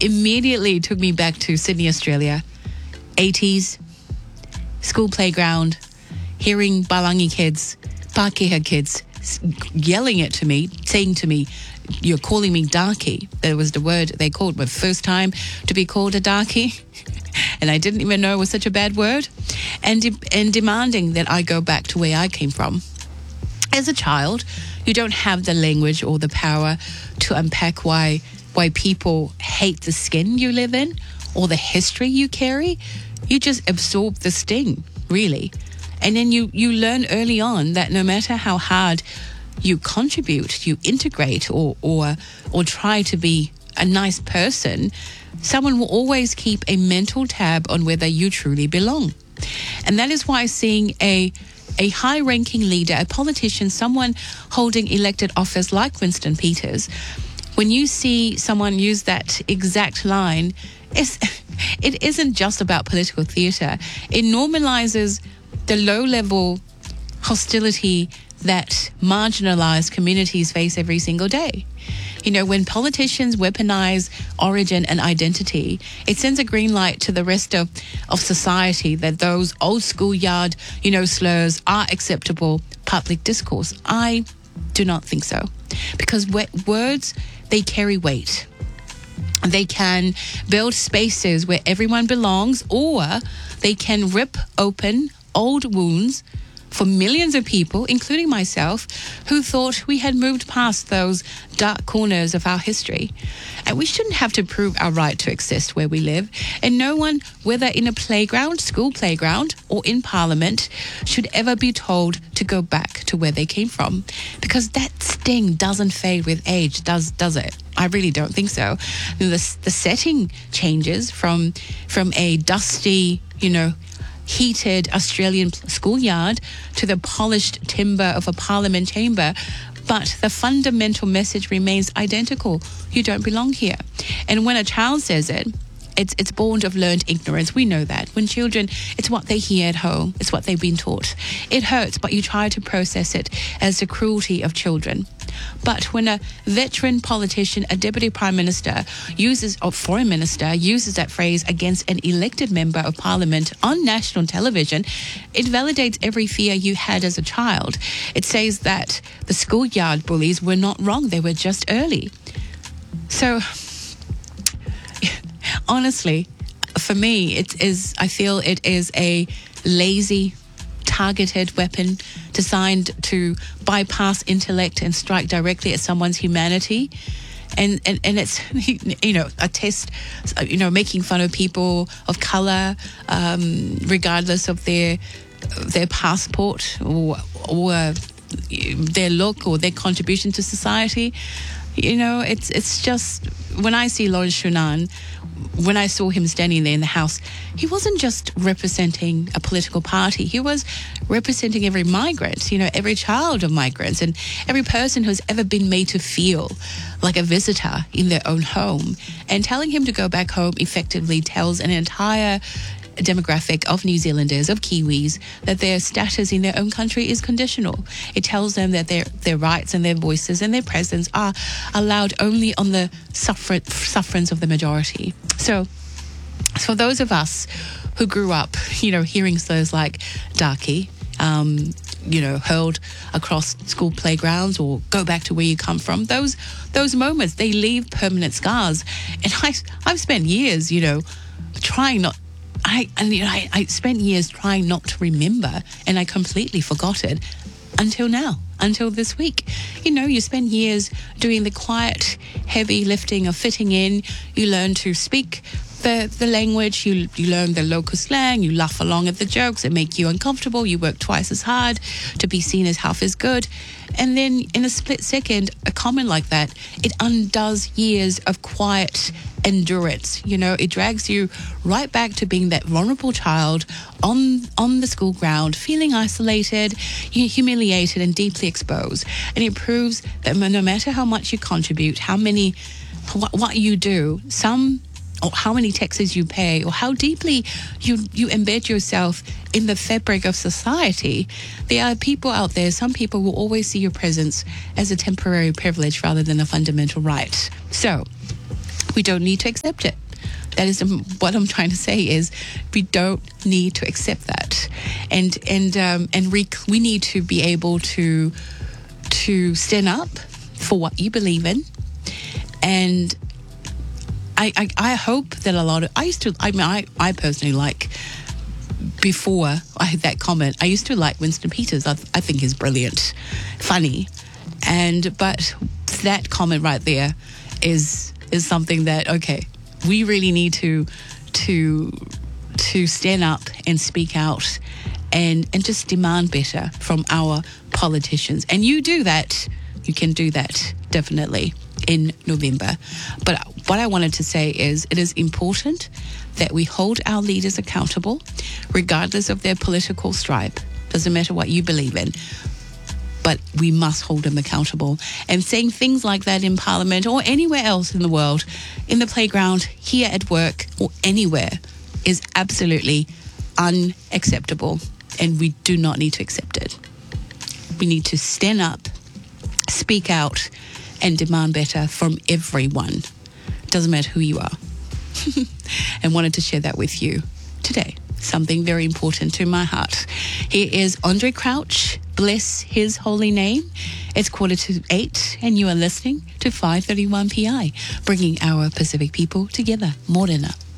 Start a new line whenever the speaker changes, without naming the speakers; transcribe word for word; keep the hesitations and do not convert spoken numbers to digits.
immediately took me back to Sydney, Australia. eighties, school playground, hearing Balangi kids, Pākehā kids yelling it to me, saying to me, "You're calling me darkie." That was the word they called my first time to be called a darkie. And I didn't even know it was such a bad word. And, de- and demanding that I go back to where I came from. As a child, you don't have the language or the power to unpack why why people hate the skin you live in or the history you carry. You just absorb the sting, really. And then you, you learn early on that no matter how hard you contribute, you integrate or, or, or try to be a nice person, someone will always keep a mental tab on whether you truly belong. And that is why seeing a a high-ranking leader, a politician, someone holding elected office like Winston Peters, when you see someone use that exact line, it's, it isn't just about political theatre. It normalizes the low-level hostility that marginalized communities face every single day. You know, when politicians weaponize origin and identity, it sends a green light to the rest of, of society that those old schoolyard, you know, slurs are acceptable public discourse. I do not think so. Because we- words, they carry weight. They can build spaces where everyone belongs, or they can rip open old wounds for millions of people, including myself, who thought we had moved past those dark corners of our history. And we shouldn't have to prove our right to exist where we live. And no one, whether in a playground, school playground, or in Parliament, should ever be told to go back to where they came from. Because that sting doesn't fade with age, does does it? I really don't think so. The, the setting changes from from a dusty, you know, heated Australian schoolyard to the polished timber of a parliament chamber, but the fundamental message remains identical. You don't belong here. And when a child says it, it's it's born of learned ignorance. We know that. When children, it's what they hear at home. It's what they've been taught. It hurts, but you try to process it as the cruelty of children. But when a veteran politician, a deputy prime minister, uses, or foreign minister, uses that phrase against an elected member of parliament on national television, it validates every fear you had as a child. It says that the schoolyard bullies were not wrong. They were just early. So, honestly, for me, it is, I feel it is a lazy, targeted weapon designed to bypass intellect and strike directly at someone's humanity. And, and, and it's, you know, a test, you know, making fun of people of colour, um, regardless of their their passport or, or their look or their contribution to society. You know, it's it's just, when I see Lawrence Shunan, when I saw him standing there in the House, he wasn't just representing a political party. He was representing every migrant, you know, every child of migrants and every person who's ever been made to feel like a visitor in their own home. And telling him to go back home effectively tells an entire demographic of New Zealanders, of Kiwis, that their status in their own country is conditional. It tells them that their their rights and their voices and their presence are allowed only on the suffer- sufferance of the majority. So, for those of us who grew up, you know, hearing slurs like darkie, um, you know, hurled across school playgrounds or go back to where you come from, those those moments, they leave permanent scars. And I, I've spent years, you know, trying not I and you know, I, I spent years trying not to remember, and I completely forgot it until now, until this week. You know, you spend years doing the quiet, heavy lifting of fitting in. You learn to speak the, the language, you you learn the local slang, you laugh along at the jokes that make you uncomfortable, you work twice as hard to be seen as half as good. And then in a split second, a comment like that, it undoes years of quiet endurance. You know, it drags you right back to being that vulnerable child on on the school ground, feeling isolated, humiliated and deeply exposed. And it proves that no matter how much you contribute, how many, what, what you do, some or how many taxes you pay, or how deeply you, you embed yourself in the fabric of society, there are people out there, some people will always see your presence as a temporary privilege rather than a fundamental right. So, We don't need to accept it. That is um, what I'm trying to say is we don't need to accept that. And and um, and rec- we need to be able to to stand up for what you believe in. And I, I, I hope that a lot of, I used to, I mean, I, I personally like, before I had that comment, I used to like Winston Peters. I, I think he's brilliant, funny. And, but that comment right there is, is something that, okay, we really need to, to, to stand up and speak out and, and just demand better from our politicians. And you do that, you can do that definitely in November. But what I wanted to say is it is important that we hold our leaders accountable, regardless of their political stripe. Doesn't matter what you believe in, but we must hold them accountable. And saying things like that in Parliament or anywhere else in the world, in the playground, here at work, or anywhere, is absolutely unacceptable. And we do not need to accept it. We need to stand up, speak out, and demand better from everyone. Doesn't matter who you are. And wanted to share that with you today. Something very important to my heart. Here is Andre Crouch, Bless His Holy Name. It's quarter to eight, and you are listening to five thirty-one P I, bringing our Pacific people together. Morena.